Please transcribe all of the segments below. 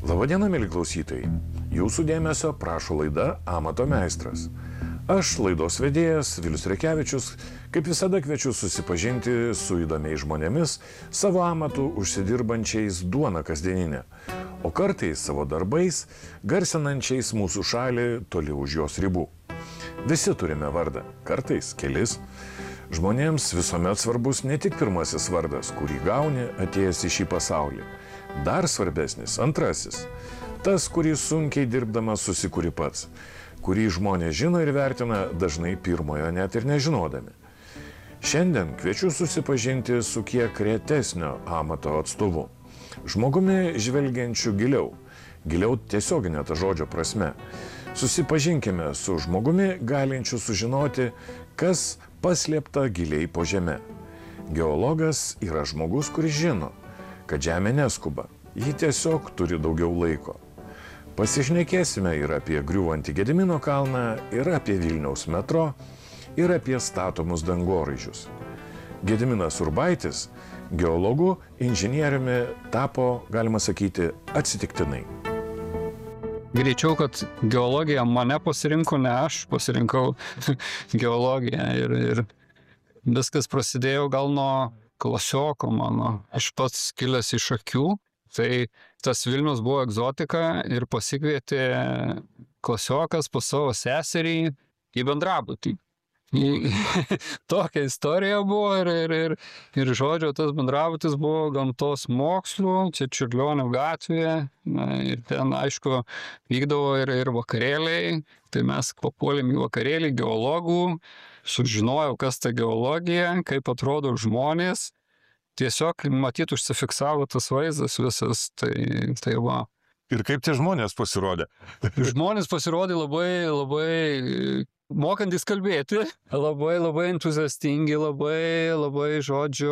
Labadiena, mėly klausytojai. Jūsų dėmesio prašo laida Amato meistras. Aš, laidos vedėjas Vilius Rekevičius, kaip visada kviečiu susipažinti su įdomiais žmonėmis, savo amatų užsidirbančiais duoną kasdieninę, o kartais savo darbais garsinančiais mūsų šalį toli už jos ribų. Visi turime vardą, kartais kelis. Žmonėms visuomet svarbus ne tik pirmasis vardas, kurį gauni atėjęs į šį pasaulį. Dar svarbesnis antrasis. Tas, kurį sunkiai dirbdamas susikuri pats, kurį žmonės žino ir vertina dažnai pirmojo net ir nežinodami. Šiandien kviečiu susipažinti su kiek retesnio amato atstovu. Žmogumi žvelgiančiu giliau. Giliau tiesioginė ta žodžio prasme. Susipažinkime su žmogumi galinčiu sužinoti, kas paslėpta giliai po žeme. Geologas yra žmogus, kuris žino, kad žemė neskuba, ji tiesiog turi daugiau laiko. Pasišnekėsime ir apie griūvantį Gedimino kalną, ir apie Vilniaus metro, ir apie statomus dangoraižius. Gediminas Urbaitis geologu, inžinieriumi tapo, galima sakyti, atsitiktinai. Greičiau, kad geologija mane pasirinko, ne aš pasirinkau geologiją ir viskas prasidėjo gal nuo klasioko mano. Aš pats kilęs iš Šakių, tai tas Vilnius buvo egzotika ir pasikvietė klasiokas pas savo seserį į bendrabutį. Tokia istorija buvo ir žodžio, tas bendrabutis buvo gamtos mokslų, čia Čiurlionio gatvėje, ir ten, aišku, vykdavo ir vakarėliai, tai mes papuolėm į vakarėlį geologų, sužinojau, kas ta geologija, kaip atrodo žmonės, tiesiog matyt užsifiksavo tas vaizdas visas, tai va. Ir kaip tie žmonės pasirodė? Žmonės pasirodė labai mokantis kalbėti, labai entuziastingi, labai žodžio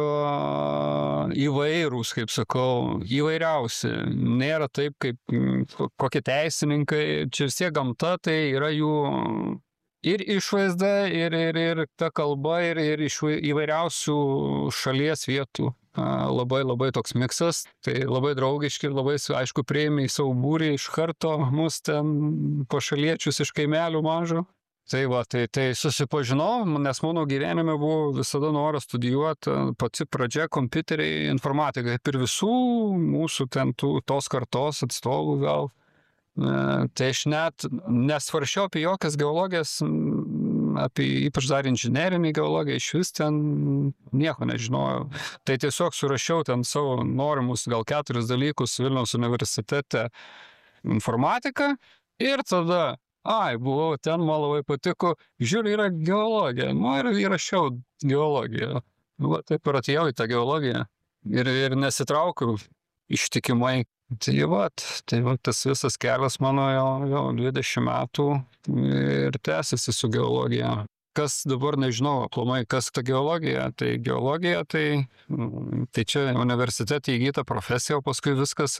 įvairūs, kaip sakau, įvairiausi. Nėra taip, kaip kokie teisininkai, čia vis tiek gamta, tai yra jų ir išvaizda, ir ta kalba, ir iš įvairiausių šalies vietų. Labai toks miksas, tai labai draugiški ir labai, aišku, priėmė į savo būrį iš karto mus ten pašaliečius iš kaimelių mažo. Tai va, tai susipažinau, nes mano gyvenime buvo visada noras studijuoti, pati pradžia kompiuteriai, informatika, kaip ir visų mūsų ten tos kartos atstovų gal. Tai aš net nesvaršiau apie jokias geologijas, apie ypač dar inžinerinį geologiją, iš vis ten nieko nežinojau. Tai tiesiog surašiau ten savo norimus gal 4 dalykus Vilniaus universitete informatiką ir tada buvau ten, man labai patiko, žiūrėjau, yra geologija, ir įrašiau geologiją. Va, taip ir atėjau į tą geologiją ir nesitraukiau ištikimai. Tai va, tas visas kelias mano jau 20 metų ir tęsiasi su geologija. Kas dabar nežinau, aplamai, kas ta geologija? Tai geologija, tai čia universitete įgyta profesija, o paskui viskas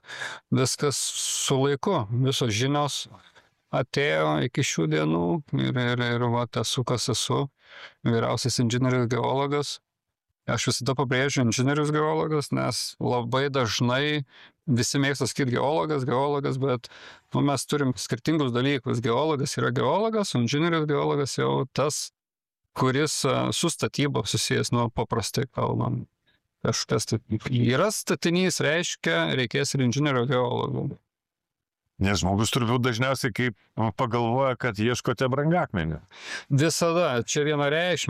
su laiku, visos žinios atėjo iki šių dienų ir va, esu kas esu, vyriausias inžinierius geologas. Aš visada pabrėžiu inžinierius geologas, nes labai dažnai visi mėgsta sakyti geologas, bet mes turim skirtingus dalykus. Geologas yra geologas, o inžinierius geologas jau tas, kuris su statyba susijęs, paprastai kalbant. Kažkas yra statinys, reiškia, reikės ir inžinierio geologo. Nes žmogus turbūt dažniausiai kaip pagalvoja, kad ieškote brangakmenį. Visada, čia vienareikšmiai.